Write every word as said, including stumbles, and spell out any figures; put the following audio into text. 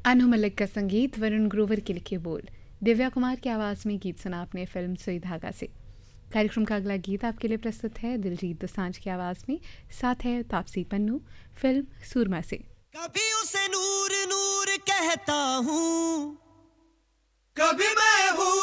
अनु मलिक का संगीत, वरुण ग्रोवर के लिखे बोल, दिव्या कुमार की आवाज़ में गीत सुना आपने फिल्म सुई धागा से। कार्यक्रम का अगला गीत आपके लिए प्रस्तुत है दिलजीत दोसांझ की आवाज़ में, साथ है तापसी पन्नू, फिल्म सूरमा से। कभी उसे नूर नूर कहता हूँ, कभी मैं हूँ